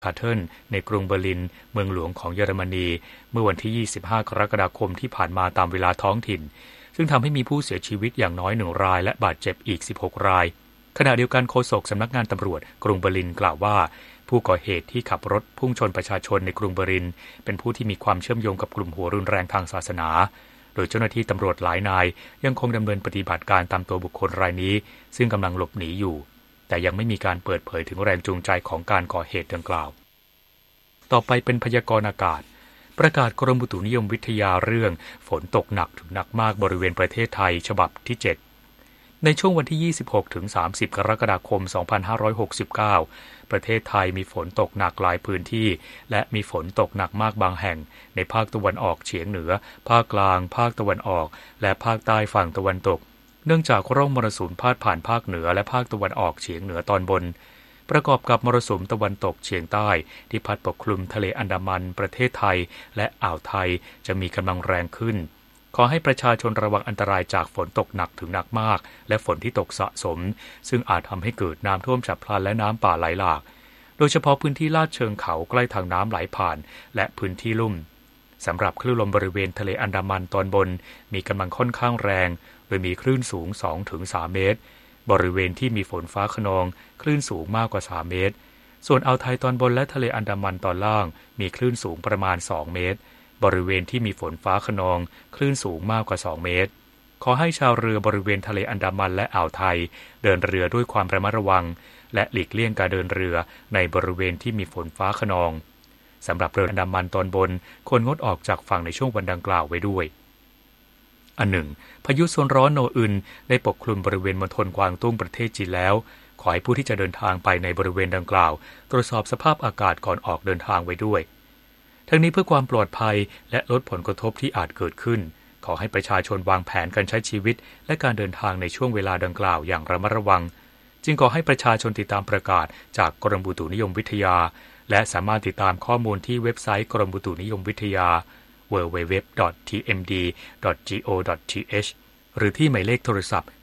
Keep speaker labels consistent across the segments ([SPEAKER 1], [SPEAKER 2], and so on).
[SPEAKER 1] คาเทิลในกรุงเบอร์ลินเมืองหลวงของเยอรมนีเมื่อวันที่25กรกฎาคมที่ผ่านมาตามเวลาท้องถิ่นซึ่งทำให้มีผู้เสียชีวิตอย่างน้อย1รายและบาดเจ็บอีก16รายขณะเดียวกันโฆษกสำนักงานตำรวจกรุงเบอร์ลินกล่าวว่าผู้ก่อเหตุที่ขับรถพุ่งชนประชาชนในกรุงเบอร์ลินเป็นผู้ที่มีความเชื่อมโยงกับกลุ่มหัวรุนแรงทางศาสนาโดยเจ้าหน้าที่ตำรวจหลายนายยังคงดำเนินปฏิบัติการตามตัวบุคคลรายนี้ซึ่งกำลังหลบหนีอยู่แต่ยังไม่มีการเปิดเผยถึงแรงจูงใจของการก่อเหตุดังกล่าวต่อไปเป็นพยากรณ์อากาศประกาศกรมอุตุนิยมวิทยาเรื่องฝนตกหนักถึงหนักมากบริเวณประเทศไทยฉบับที่7ในช่วงวันที่26ถึง30กรกฎาคม2569ประเทศไทยมีฝนตกหนักหลายพื้นที่และมีฝนตกหนักมากบางแห่งในภาคตะวันออกเฉียงเหนือภาคกลางภาคตะวันออกและภาคใต้ฝั่งตะวันตกเนื่องจากร่องมรสุมพาดผ่านภาคเหนือและภาคตะวันออกเฉียงเหนือตอนบนประกอบกับมรสุมตะวันตกเฉียงใต้ที่พัดปกคลุมทะเลอันดามันประเทศไทยและอ่าวไทยจะมีกำลังแรงขึ้นขอให้ประชาชนระวังอันตรายจากฝนตกหนักถึงหนักมากและฝนที่ตกสะสมซึ่งอาจทำให้เกิดน้ำท่วมฉับพลันและน้ำป่าไหลหลากโดยเฉพาะพื้นที่ลาดเชิงเขาใกล้ทางน้ำไหลผ่านและพื้นที่ลุ่มสำหรับคลื่นลมบริเวณทะเลอันดามันตอนบนมีกำลังค่อนข้างแรงโดยมีคลื่นสูง 2-3 เมตรบริเวณที่มีฝนฟ้าคะนองคลื่นสูงมากกว่า3เมตรส่วนอ่าวไทยตอนบนและทะเลอันดามันตอนล่างมีคลื่นสูงประมาณ2เมตรบริเวณที่มีฝนฟ้าคะนองคลื่นสูงมากกว่า2เมตรขอให้ชาวเรือบริเวณทะเลอันดามันและอ่าวไทยเดินเรือด้วยความระมัดระวังและหลีกเลี่ยงการเดินเรือในบริเวณที่มีฝนฟ้าคะนองสำหรับเรืออันดามันตอนบนควรงดออกจากฝั่งในช่วงวันดังกล่าวไว้ด้วยอันหนึ่งพายุโซนร้อนโนอึนได้ปกคลุมบริเวณมณฑลกวางตุ้งประเทศจีนแล้วขอให้ผู้ที่จะเดินทางไปในบริเวณดังกล่าวตรวจสอบสภาพอากาศก่อนออกเดินทางไว้ด้วยทั้งนี้เพื่อความปลอดภัยและลดผลกระทบที่อาจเกิดขึ้นขอให้ประชาชนวางแผนการใช้ชีวิตและการเดินทางในช่วงเวลาดังกล่าวอย่างระมัดระวังจึงขอให้ประชาชนติดตามประกาศจากกรมอุตุนิยมวิทยาและสามารถติดตามข้อมูลที่เว็บไซต์กรมอุตุนิยมวิทยา www.tmd.go.th หรือที่หมายเลขโทรศัพท์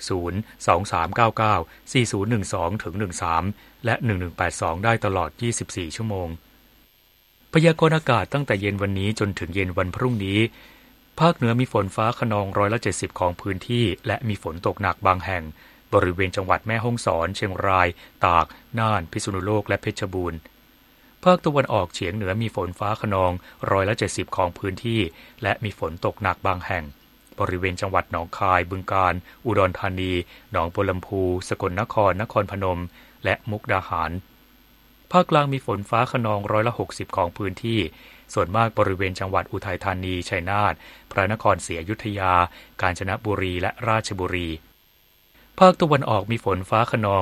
[SPEAKER 1] 023994012-13 และ 1182 ได้ตลอด 24 ชั่วโมงพยากรณ์อากาศตั้งแต่เย็นวันนี้จนถึงเย็นวันพรุ่งนี้ภาคเหนือมีฝนฟ้าคะนอง70%ของพื้นที่และมีฝนตกหนักบางแห่งบริเวณจังหวัดแม่ฮ่องสอนเชียงรายตากน่านพิษณุโลกและเพชรบูรณ์ภาคตะวันออกเฉียงเหนือมีฝนฟ้าคะนอง70%ของพื้นที่และมีฝนตกหนักบางแห่งบริเวณจังหวัดหนองคายบึงกาฬอุดรธานีหนองบัวลำพูสกลนครนครพนมและมุกดาหารภาคกลางมีฝนฟ้าคะนอง60%ของพื้นที่ส่วนมากบริเวณจังหวัดอุทัยธานีชัยนาทพระนครศรีอยุธยากาญจนบุรีและราชบุรีภาคตะวันออกมีฝนฟ้าคะนอง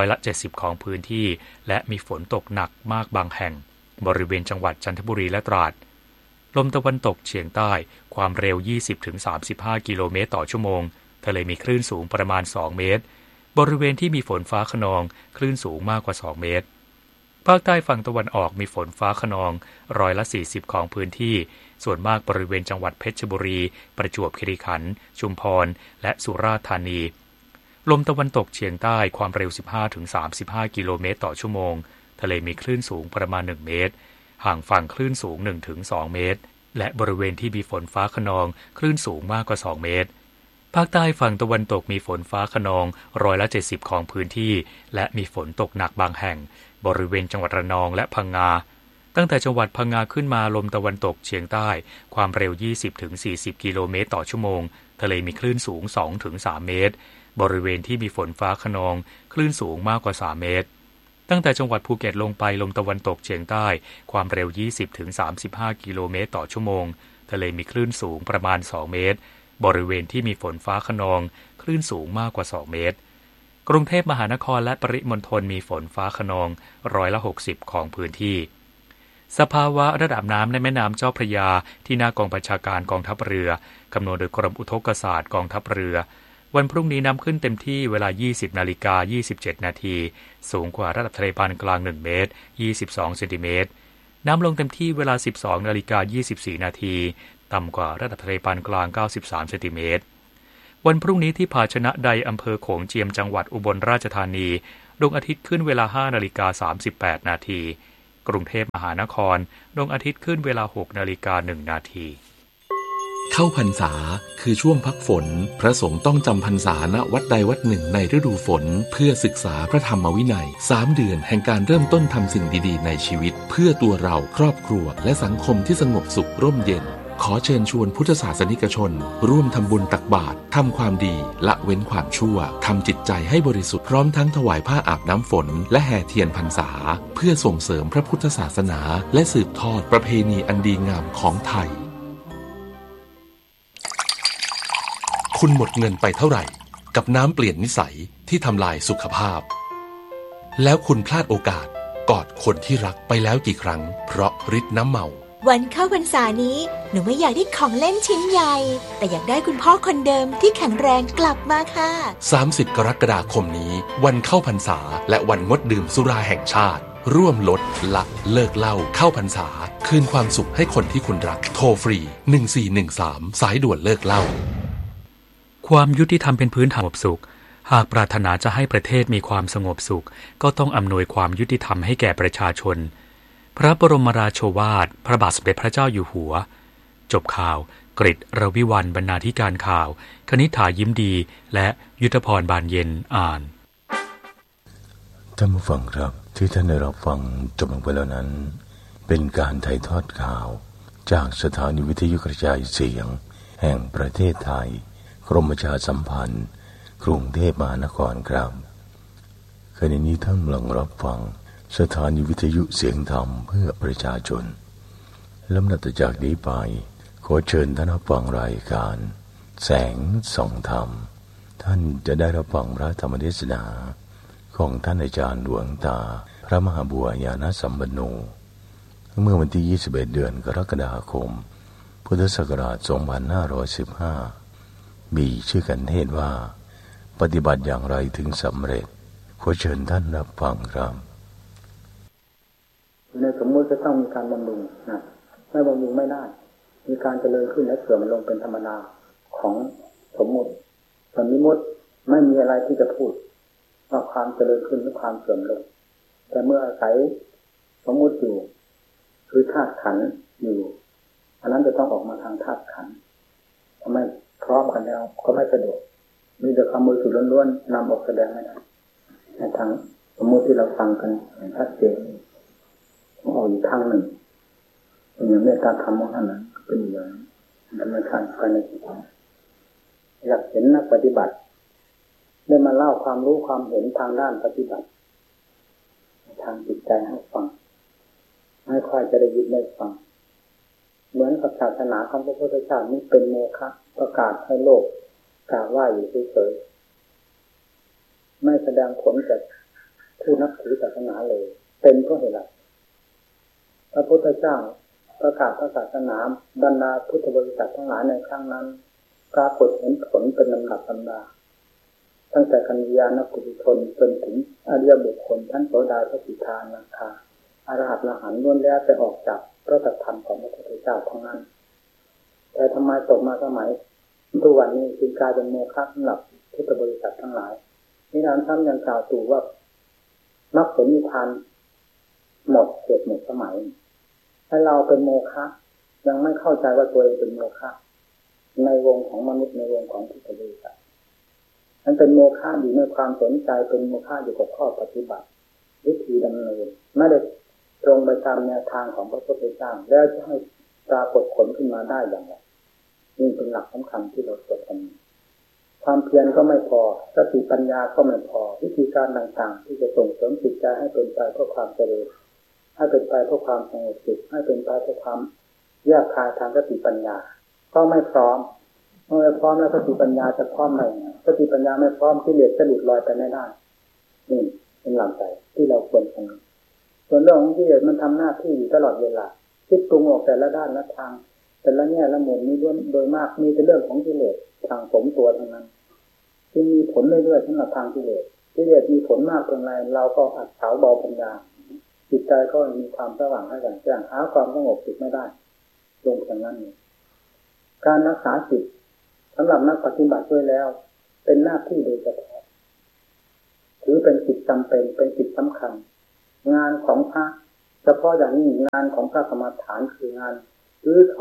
[SPEAKER 1] 70%ของพื้นที่และมีฝนตกหนักมากบางแห่งบริเวณจังหวัดจันทบุรีและตราดลมตะวันตกเฉียงใต้ความเร็ว 20-35 กิโลเมตรต่อชั่วโมงทะเลมีคลื่นสูงประมาณ2เมตรบริเวณที่มีฝนฟ้าคะนองคลื่นสูงมากกว่า2เมตรภาคใต้ฝั่งตะวันออกมีฝนฟ้าคะนอง40%ของพื้นที่ส่วนมากบริเวณจังหวัดเพชรบุรีประจวบคีรีขันธ์ชุมพรและสุราษฎร์ธานีลมตะวันตกเฉียงใต้ความเร็ว 15-35 กิโลเมตรต่อชั่วโมงทะเลมีคลื่นสูงประมาณ1เมตรห่างฝั่งคลื่นสูง 1-2 เมตรและบริเวณที่มีฝนฟ้าคะนองคลื่นสูงมากกว่า2เมตรภาคใต้ฝั่งตะวันตกมีฝนฟ้าคะนอง70%ของพื้นที่และมีฝนตกหนักบางแห่งบริเวณจังหวัดระนองและพังงาตั้งแต่จังหวัดพังงาขึ้นมาลมตะวันตกเฉียงใต้ความเร็ว 20-40 กิโลเมตรต่อชั่วโมงทะเลมีคลื่นสูง 2-3 เมตรบริเวณที่มีฝนฟ้าคะนองคลื่นสูงมากกว่า3เมตรตั้งแต่จังหวัดภูเก็ตลงไปลมตะวันตกเฉียงใต้ความเร็ว 20-35 กิโลเมตรต่อชั่วโมงทะเลมีคลื่นสูงประมาณ2เมตรบริเวณที่มีฝนฟ้าคะนองคลื่นสูงมากกว่า2เมตรกรุงเทพมหานครและปริมณฑลมีฝนฟ้าคะนอง60%ของพื้นที่สภาวะระดับน้ำในแม่น้ำเจ้าพระยาที่หน้ากองบัญชาการกองทัพเรือกำหนดโดยกรมอุทกศาสตร์กองทัพเรือวันพรุ่งนี้น้ำขึ้นเต็มที่เวลา 20:27 นาทีสูงกว่าระดับทะเลปานกลาง1เมตร22เซนติเมตรน้ำลงเต็มที่เวลา 12:24 นาทีต่ำกว่าระดับทะเลปานกลาง93เซนติเมตรวันพรุ่งนี้ที่ภาชนะใดอำเภอโขงเจียมจังหวัดอุบลราชธานีดวงอาทิตย์ขึ้นเวลา 5:38 นาทีกรุงเทพมหานครดวงอาทิตย์ขึ้นเวลา 6:01 นาที
[SPEAKER 2] เข้าพรรษาคือช่วงพักฝนพระสงฆ์ต้องจำพรรษาณวัดใดวัดหนึ่งในฤดูฝนเพื่อศึกษาพระธรรมวินัย3 เดือนแห่งการเริ่มต้นทำสิ่งดีๆในชีวิตเพื่อตัวเราครอบครัวและสังคมที่สงบสุขร่มเย็นขอเชิญชวนพุทธศาสนิกชนร่วมทำบุญตักบาตรทำความดีละเว้นความชั่วทำจิตใจให้บริสุทธิ์พร้อมทั้งถวายผ้าอาบน้ำฝนและแห่เทียนพรรษาเพื่อส่งเสริมพระพุทธศาสนาและสืบทอดประเพณีอันดีงามของไทยคุณหมดเงินไปเท่าไหร่กับน้ำเปลี่ยนนิสัยที่ทำลายสุขภาพแล้วคุณพลาดโอกาสกอดคนที่รักไปแล้วกี่ครั้งเพราะฤทธิ์น้ำเมา
[SPEAKER 3] วันเข้าพรรษานี้หนูไม่อยากได้ของเล่นชิ้นใหญ่แต่อยากได้คุณพ่อคนเดิมที่แข็งแรงกลับมาค่ะ
[SPEAKER 2] 30 กรกฎาคมนี้วันเข้าพรรษาและวันงดดื่มสุราแห่งชาติร่วมลดละเลิกเหล้าเข้าพรรษาคืนความสุขให้คนที่คุณรักโทรฟรี1413สายด่วนเลิกเหล้า
[SPEAKER 1] ความยุติธรรมเป็นพื้นฐานสงบสุขหากปรารถนาจะให้ประเทศมีความสงบสุขก็ต้องอำนวยความยุติธรรมให้แก่ประชาชนพระบรมราโชวาทพระบาทสมเด็จพระเจ้าอยู่หัวจบข่าวกฤษ รวิวรรณบรรณาธิการข่าวคณิษฐายิ้มดีและยุทธพรบานเย็นอ่าน
[SPEAKER 4] ท่านผู้ฟังครับที่ท่านได้รับฟังจบลงไปแล้วนั้นเป็นการถ่ายทอดข่าวจากสถานีวิทยุกระจายเสียงแห่งประเทศไทยกรมประชาสัมพันธ์กรุงเทพมหานครครับขณะนี้ท่านกำลังรับฟังสถานีวิทยุเสียงธรรมเพื่อประชาชนลำดับจากนี้ไปขอเชิญท่านรับฟังรายการแสงส่องธรรมท่านจะได้รับฟังพระธรรมเทศนาของท่านอาจารย์หลวงตาพระมหาบัวญาณสัมปันโนเมื่อวันที่21 เดือนกรกฎาคมพุทธศักราช 2515มีชื่อกันเทศว่าปฏิบัติอย่างไรถึงสำเร็จขอเชิญท่านรับฟังครับ
[SPEAKER 5] ในสมมุติจะต้องมีการบำรุงนะไม่บำรุงไม่ได้มีการเจริญขึ้นและเสื่อมลงเป็นธรรมดาของสมมุติส่วนนิมุติไม่มีอะไรที่จะพูดว่าความเจริญขึ้นหรือความเสื่อมลงแต่เมื่ออาศัยสมมุติอยู่คือธาตุขันธ์อยู่อันนั้นจะต้องออกมาทางธาตุขันธ์ทำไมพร้อมกันแล้วก็ไม่สะดวกมีแต่ความมือสุดล้วนๆนำออกแสดงไม่ได้ในทางสมมุติที่เราฟังกันอย่างชัดเจนออกอยู่ทางหนึ่งเป็นอย่างเมตตาธรรมของท่านนั้นเป็นอย่างธรรมชาติภายในจิตอยากเห็นนักปฏิบัติได้มาเล่าความรู้ความเห็นทางด้านปฏิบัติทางจิตใจให้ฟังให้ค่อยจะได้ยินได้ฟังเหมือนกับศาสนาของพระพุทธเจ้านี้เป็นโมฆะประกาศให้โลกกล่าวว่าอยู่เฉยๆไม่แสดงผลแก่ผู้นับถือศาสนาเลยเป็นเพราะเหตุไรพระพุทธเจ้าประกาศศาสนาบรรดาพุทธบริษัททั้งหลายในครั้งนั้นปรากฏเห็นผลเป็นลำดับลำดาตั้งแต่กัลยาณปุถุชนจนถึงอริยบุคคลชั้นโสดาสกิทานาคาอรหัตอรหันต์ล้วนแล้วแต่ออกจากพระธรรมของพระพุทธเจ้าทั้งนั้นแต่ทำไมตกมาสมัยทุกวันนี้จึงกลายเป็นโมฆะสำหรับพุทธบริษัททั้งหลายนิรันดร์ท่านยังกล่าวตู่ว่ามรรคผลนิพพานหมดเขตหมดสมัยให้เราเป็นโมฆะยังไม่เข้าใจว่าตัวเองเป็นโมฆะในวงของมนุษย์ในวงของพุทธบริษัทนั้นเป็นโมฆะอยู่ในความสนใจเป็นโมฆะอยู่กับข้อปฏิบัติวิธีดำเนินไม่ได้ตรงไปตามแนวทางของพระพุทธเจ้าแล้วจะให้ปรากฏผลขึ้นมาได้อย่างไรนี่เป็นหลักสำคัญที่เราควรทำความเพียรก็ไม่พอสติปัญญาก็ไม่พอวิธีการต่างๆที่จะส่งเสริมจิตใจให้เป็นไปเพื่อความเจริญให้เป็นไปเพื่อความสงบสุขให้เป็นไปเพื่อความแยกคายทางสติปัญญาก็ไม่พร้อมเมื่อพร้อมแล้วสติปัญญาจะพร้อมไหมสติปัญญาไม่พร้อมกิเลสจะหลุดลอยไปไม่ได้นี่เป็นหลักใจที่เราควรทำส่วนเรื่องของกิเลสมันทำหน้าที่อยู่ตลอดเวลาคิดปรุงออกแต่ละด้านละทางแต่ละแง่ละมุมนี้โดยมากมีแต่เรื่องของกิเลสทางสมตัวทั้งนั้นจึงมีผลเรื่อยๆสำหรับทางกิเลสมีผลมากเพียงไรเราก็อัดเฉาเบาปัญญาจิตใจก็มีความสว่างให้แจ่มแจ้งหาความสงบสุขไม่ได้ลงอย่างนั้นการรักษาจิตสำหรับนักปฏิบัติด้วยแล้วเป็นหน้าที่โดยเฉพาะถือเป็นกิจจำเป็นเป็นกิจสำคัญงานของพระเฉพาะอย่างนี้งานของพระกรรมฐานคืองานรื้อ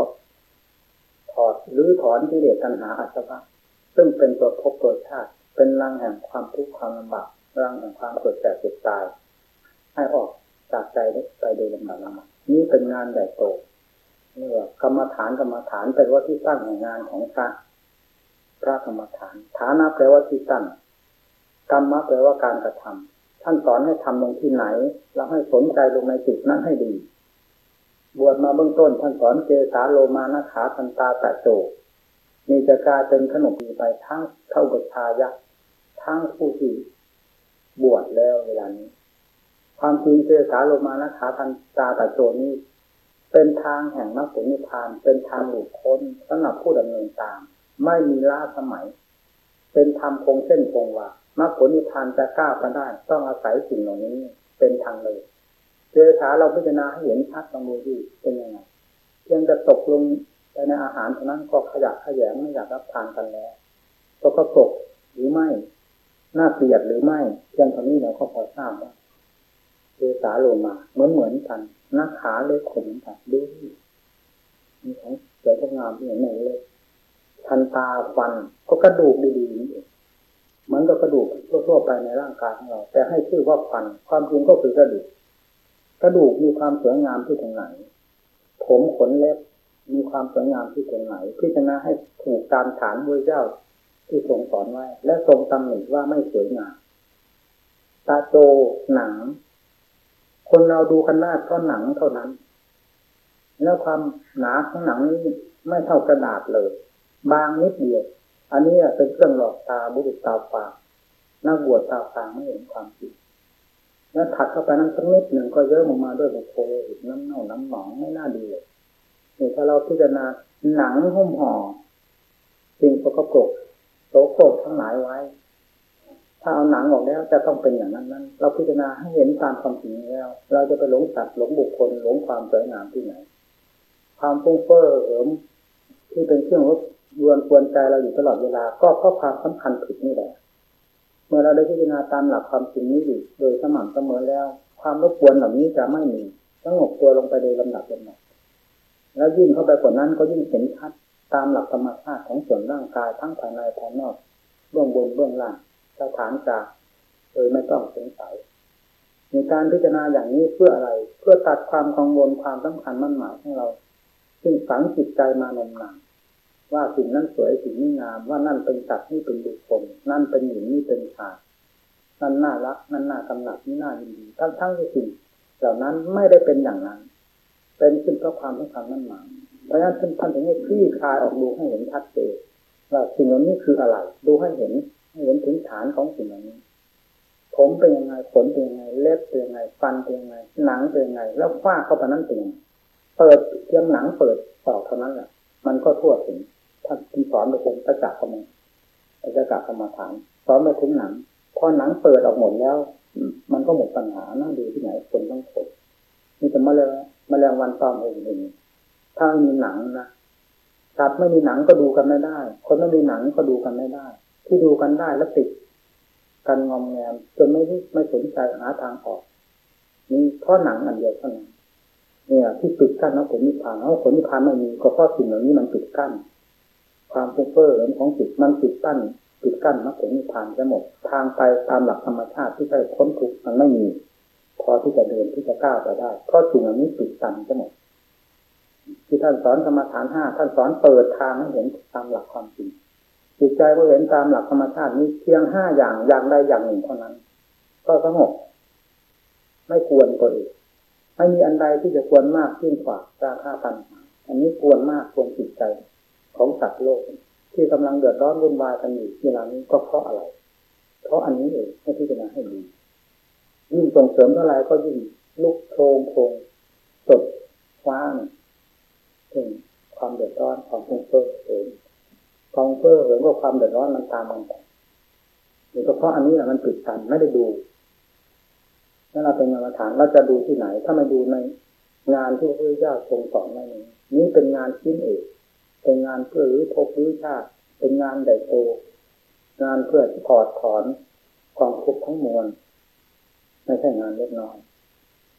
[SPEAKER 5] ถอนกิเลสตัณหาอาสวะซึ่งเป็นตัวภพตัวชาติเป็นรังแห่งความทุกข์ความลำบากรังแห่งความเกิดแก่เจ็บตายให้ออกจากใจไปโดยลำดับนี้เป็นงานใหญ่โตเมื่อกรรมฐานเป็นว่าที่ตั้งแห่งงานของพระกรรมฐานฐานะแปลว่าที่ตั้งกรรมะแปลว่าการกระทำท่านสอนให้ทำลงที่ไหนแล้วให้สนใจลงในจุดนั้นให้ดีบวชมาเบื้องต้นท่านสอนเกสาโลมานะขาทันตาตะโจมีจะกลายเป็นขนมปีไปทั้งเท่ากับชายะทั้งผู้ที่บวชแล้วเวลานี้ความจริงเกสาโลมานะขาทันตาตะโจนี้เป็นทางแห่งมรรคผลนิพพานเป็นทางหลุดพ้นสำหรับผู้ดำเนินตามไม่มีล้าสมัยเป็นธรรมคงเส้นคงวามรรคผลนิพพานจะก้าวไปได้ต้องอาศัยสิ่งเหล่านี้เป็นทางเลยเจสาเราพิจารณาให้เห็นชัดตรงนี้ดีเป็นยังไงเพียงจะตกลงไปในอาหารเท่านั้นก็ขยะแขยงไม่อยากรับทานกันแล้วตกหรือไม่น่าเกลียดหรือไม่เพียงเท่านี้เราก็พอทราบว่าเจสาโลมาเหมือนกันหน้าขาเล็กขนกันดูมีของสวยงามอย่างนี้เลยทันตาฟันก็กระดูกดีๆนี่เหมือนกับกระดูกทั่วๆไปในร่างกายของเราแต่ให้ชื่อว่าฟันความจริงก็คือกระดูกมีความสวยงามที่ตรงไหนผมขนเล็บมีความสวยงามที่ตรงไหนพิจารณาให้ถูกตามฐานพระเจ้าที่ทรงสอนไว้และทรงตำหนิว่าไม่สวยงามตาโตหนังคนเราดูกันได้เพราะหนังเท่านั้นแล้วความหนาของหนังนี้ไม่เท่ากระดาษเลยบางนิดเดียวอันนี้เป็นเครื่องหลอกตาบุรุษตาฝาดนักบวชตาฝาดไม่เห็นความจริงแล้วถัดเข้าไปนั้นสักนิดหนึ่งก็เยอะออกมาด้วยบุโพหิตน้ำเน่าน้ำหนองไม่น่าดีเลยนี่ถ้าเราพิจารณาหนังหุ้มห่อสิ่งสกปรกโสโครกทั้งหลายไว้ถ้าเอาหนังออกแล้วจะต้องเป็นอย่างนั้นเราพิจารณาให้เห็นตามความจริงแล้วเราจะไปหลงสัตว์หลงบุคคลหลงความสวยงามที่ไหนความฟุ้งเฟ้อเหิมที่เป็นเครื่องรวนกวนใจเราอยู่ตลอดเวลาก็เพราะความสำคัญผิดนี่แหละเมื่อเราได้พิจารณาตามหลักความจริงนี้อยู่โดยสม่ำเสมอแล้วความรบกวนเหล่านี้จะไม่มีสงบตัวลงไปโดยลำดับแล้วยิ่งเข้าไปกว่านั้นก็ยิ่งเห็นชัดตามหลักธรรมชาติของส่วนร่างกายทั้งภายในภายนอกเบื้องบนเบื้องล่างสถานกลางโดยไม่ต้องสงสัยในการพิจารณาอย่างนี้เพื่ออะไรเพื่อตัดความกังวลความสำคัญมั่นหมายของเราซึ่งฝังจิตใจมานมนานว่าสิ่งนั้นสวยสิ่งนี้งามว่านั่นเป็นสัตว์นี่เป็นบุคคลนั่นเป็นหญิงนี่เป็นชายนั่นน่ารักนั่นน่ากำหนัดนี่น่ายินดีทั้งที่สิ่งเหล่านั้นไม่ได้เป็นอย่างนั้นเป็นขึ้นเพราะความสำคัญมั่นหมายเพราะฉะนั้นท่านถึงให้คลี่คลายออกดูให้เห็นชัดเจนว่าสิ่งเหล่านี้คืออะไรดูให้เห็นถึงฐานของสิ่งเหล่านี้ผมเป็นยังไงขนเป็นยังไงเล็บเป็นยังไงฟันเป็นยังไงหนังเป็นยังไงแล้วฝ้าเข้าไปนั้นเป็นยังไงเปิดเพียงหนังเปิดต่อเท่านั้นแหละมันก็ทั่วถึงท่านสอนไปถึงประจักษ์กรรมฐานสอนไปถึงหนังพอหนังเปิดออกหมดแล้วมันก็หมดปัญหานั่งดูที่ไหนคนต้องคนนี่จะมาแรงวันตอมเองถ้าไม่มีหนังนะสัตว์ไม่มีหนังก็ดูกันไม่ได้คนไม่มีหนังก็ดูกันไม่ได้ที่ดูกันได้แล้วติดกันงอมแงมจนไม่สนใจหาทางออกนี่เพราะหนังอันเดียวเท่านั้นเนี่ยที่ปิดกั้นมรรคผลนิพพานเพราะผลนิพพานไม่มีก็เพราะสิ่งเหล่านี้มันปิดกั้นความฟุ้งเฟ้อของจิตมันปิดกั้นมรรคผลนิพพานจะหมดทางไปตามหลักธรรมชาติที่ได้พ้นทุกข์มันไม่มีพอที่จะเดินที่จะก้าวไปได้เพราะสิ่งเหล่านี้ปิดกั้นจะหมดที่ท่านสอนกรรมฐาน5ท่านสอนเปิดทางให้เห็นตามหลักความจริงจิตใจก็เห็นตามหลักธรรมชาตินี้เพียง5อย่างใดอย่างหนึ่งเท่านั้นก็สงบไม่ควรตัวเองไม่มีอันใดที่จะควรมากยิ่งกว่าราคะตัณหาอันนี้ควรมากควรจิตใจของสัตว์โลกที่กำลังเดือดร้อนวุ่นวายกันอยู่เวลานี้ก็เพราะอะไรเพราะอันนี้เองให้พิจารณาให้ดียิ่งส่งเสริมเท่าไรก็ยิ่งลุกโคงสดว้างถึงความเดือดร้อนของฟุ้งเฟ้อเองความเฟ้อเหิมกับความเดือดร้อนมันตามกันไปนี่ก็เพราะอันนี้แหละมันปิดกันไม่ได้ดูถ้าเราเป็นกรรมฐานเราจะดูที่ไหนถ้าไม่ดูในงานที่พระพุทธเจ้าทรงสอนไว้นี้เป็นงานชิ้นเอกเป็นงานเพื่อรื้อภพรื้อชาติเป็นงานใหญ่โตงานเพื่อถอดถอนความทุกข์ทั้งมวลไม่ใช่งานเล็กน้อย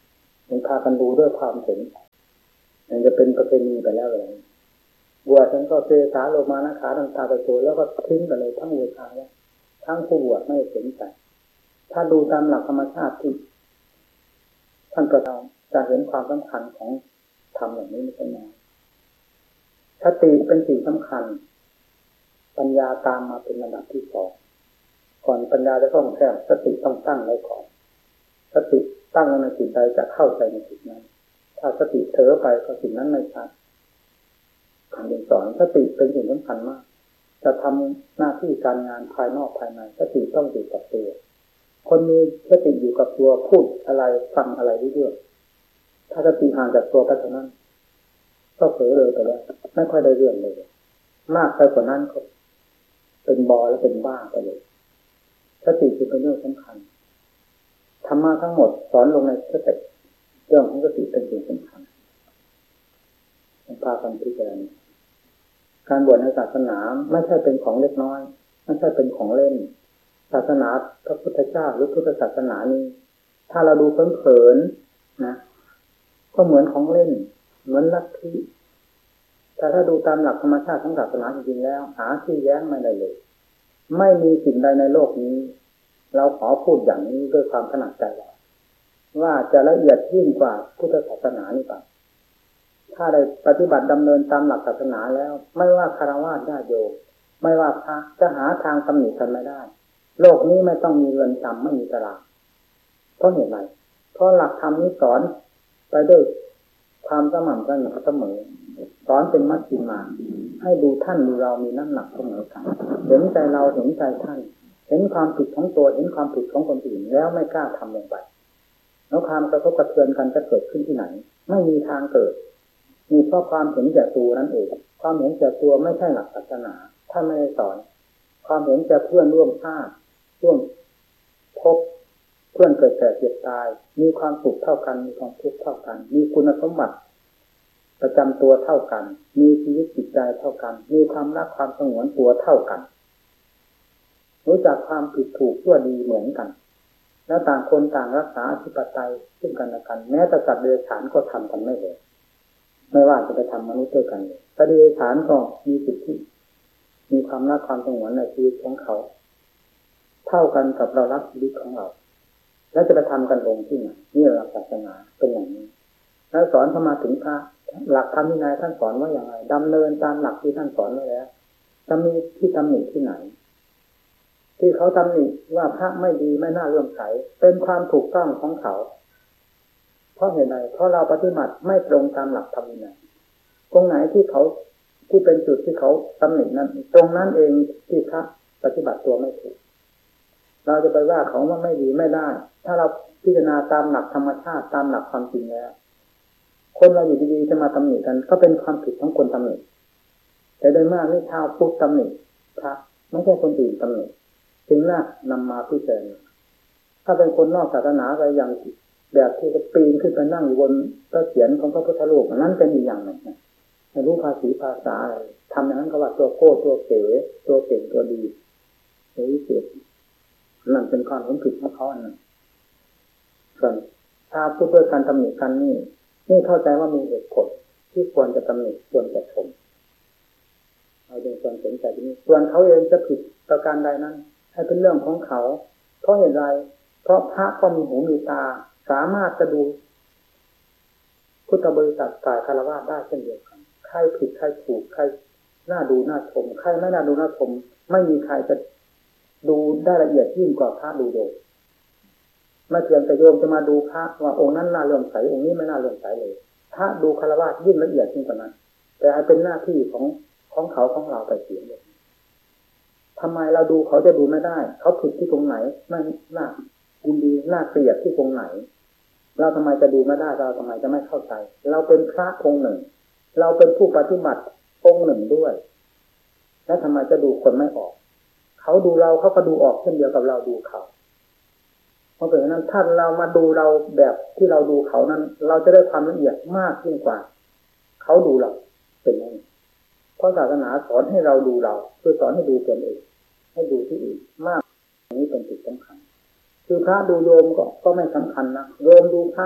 [SPEAKER 5] มันพากันดูด้วยความเห็นมันจะเป็นประเพณีไปแล้วเลยบวชฉันก็เสสาโลมานะขาตังตาไปโจแล้วก็ทิ้งไปเลยทั้งเวทาแล้วทั้งผู้บวชไม่สนใจถ้าดูตามหลักธรรมชาติที่ท่านกระทำจะเห็นความสำคัญของธรรมอย่างนี้ไม่ใช่น้อยสติเป็นสิ่งสำคัญปัญญาตามมาเป็นระดับที่สองก่อนปัญญาจะต้องแท้สติต้องตั้งไว้ก่อนสติตั้งในจิตใจจะเข้าใจในจิตนั้นถ้าสติเถอไปก็สิ่งนั้นไม่ชัดคำสอนสติเป็นสิ่งสำคัญมากจะทำหน้าที่การงานภายนอกภายในสติต้องอยู่กับตัวคนมีสติอยู่กับตัวพูดอะไรฟังอะไรเรื่อยๆถ้าสติห่างจากตัวไปเท่านั้นก็เผลอเลยไปแล้วไม่ค่อยได้เรื่องเลยมากไปกว่านั้นก็เป็นบอและเป็นบ้าไปเลยสติเป็นเรื่องสำคัญธรรมะทั้งหมดสอนลงในสติเรื่องของสติเป็นสิ่งสำคัญพากันพิจารณาการบวชในศาสนาไม่ใช่เป็นของเล็กน้อยไม่ใช่เป็นของเล่นศาสนาพระพุทธเจ้าหรือพุทธศาสนานี้ถ้าเราดูเผินๆนะก็เหมือนของเล่นเหมือนลัทธิแต่ถ้าดูตามหลักธรรมชาติของศาสนาจริงๆแล้วหาที่แย้งไม่ได้เลยไม่มีสิ่งใดในโลกนี้เราขอพูดอย่างนี้ด้วยความถนัดใจว่าจะละเอียดยิ่งกว่าพุทธศาสนานี่ป่ะถ้าได้ปฏิบัติดำเนินตามหลักศาสนาแล้วไม่ว่าคฤหัสถ์ญาติโยมไม่ว่าพระจะหาทางตำหนิกันไม่ได้โลกนี้ไม่ต้องมีเรือนจำไม่มีตารางเพราะเหตุไรเพราะหลักธรรมนี้สอนไปด้วยความสม่ำเสมอสอนเป็นมัชฌิมาให้ดูท่านดูเรามีน้ำหนักเสมอกันเห็นใจเราเห็นใจท่านเห็นความผิดของตัวเห็นความผิดของคนอื่นแล้วไม่กล้าทำลงไปแล้วความกระทบกระเทือนกันจะเกิดขึ้นที่ไหนไม่มีทางเกิดมีเพราะความเห็นแก่ตัวนั่นเองความเห็นแก่ตัวไม่ใช่หลักศาสนาท่านไม่ได้สอนความเห็นแก่เพื่อนร่วมชาติร่วมภพเพื่อนเกิดแก่เจ็บตายมีความสุขเท่ากันมีความทุกข์เท่ากันมีคุณสมบัติประจำตัวเท่ากันมีชีวิตจิตใจเท่ากันมีความรักความสงวนตัวเท่ากันรู้จักความผิดถูกชั่วดีเหมือนกันแล้วต่างคนต่างรักษาอธิปไตยซึ่งกันและกันแม้แต่สัตว์เดรัจฉานก็ทำกันไม่ได้ไม่ว่าจะไปทำมนุษย์ด้วยกันสัตว์เดรัจฉานก็มีสิทธิมีความรักความสงวนในชีวิตของเขาเท่ากันกับเรารักชีวิตของเราแล้วจะไปทำกันลงที่ไหนนี่หลักศาสนาเป็นอย่างนี้แล้วสอนเข้ามาถึงพระหลักธรรมวินัยท่านสอนว่าอย่างไรดำเนินตามหลักที่ท่านสอนไว้แล้วจะมีที่ตำหนิที่ไหนที่เขาตำหนิว่าพระไม่ดีไม่น่าเลื่อมใสเป็นความถูกต้องของเขาเพราะเหตุใดเพราะเราปฏิบัติไม่ตรงตามหลักธรรมวินัยตรงไหนที่เขาที่เป็นจุดที่เขาตำหนินั้นตรงนั้นเองที่พระปฏิบัติตัวไม่ถูกเราจะไปว่าเขาว่าไม่ดีไม่ได้ถ้าเราพิจารณาตามหลักธรรมชาติตามหลักความจริงแล้วคนเราอยู่ดีๆจะมาตำหนิกันก็เป็นความผิดของคนตำหนิแต่โดยมากนี่ชาวพุทธตำหนิพระไม่ใช่คนอื่นตำหนิจึงน่านำมาพิจารณาถ้าเป็นคนนอกศาสนาไปอย่างแบบที่จะปีนขึ้นไปนั่งอยู่บนพระเศียรของพระพุทธรูปนั้นเป็นอีกอย่างหนึ่งไม่รู้ภาษีภาษาอะไรทำอย่างนั้นก็ว่าตัวโก้ตัวเก๋ตัวเก่งตัวดีตัววิเศษนั่นเป็นความเห็นผิดของเขาอันนั้นส่วนถ้าพูดด้วยการตำหนิกันนี่เข้าใจว่ามีเหตุผลที่ควรจะตำหนิควรจะชมเอาเป็นส่วนสนใจที่นี้ส่วนเขาเองจะผิดประการใดนั้นให้เป็นเรื่องของเขาเพราะเหตุไรเพราะพระก็มีหูมีตาสามารถจะดูพุทธบริษัทฝ่ายคฤหัสถ์ได้เช่นเดียวกันใครผิดใครถูกใครน่าดูน่าชมใครไม่น่าดูน่าชมไม่มีใครจะดูได้ละเอียดยิ่งกว่าพระดูโยมไม่เพียงแต่โยมจะมาดูพระว่าองค์นั้นน่าเลื่อมใสองค์นี้ไม่น่าเลื่อมใสเลยพระดูคฤหัสถ์ยิ่งละเอียดยิ่งกว่านั้นแต่ให้เป็นหน้าที่ของเขาของเราไปเสียเลยทำไมเราดูเขาจะดูไม่ได้เขาผิดที่ตรงไหนไม่น่ายินดีน่าเกลียดที่ตรงไหนเราทำไมจะดูไม่ได้เราทำไมจะไม่เข้าใจเราเป็นพระองค์หนึ่งเราเป็นผู้ปฏิบัติองค์หนึ่งด้วยแล้วทำไมจะดูคนไม่ออกเขาดูเราเขาก็ดูออกเช่นเดียวกับเราดูเขาเพราะฉะนั้นถ้าเรามาดูเราแบบที่เราดูเขานั้นเราจะได้ความละเอียดมากยิ่งกว่าเขาดูเราเป็นอย่างนี้เพราะศาสนาสอนให้เราดูเราคือสอนให้ดูตนเองให้ดูที่อื่นมากนี้เป็นจุดสำคัญคือพระดูโยมก็ไม่สำคัญนะโยมดูพระ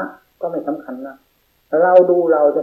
[SPEAKER 5] ก็ไม่สำคัญนะเราดูเราจะ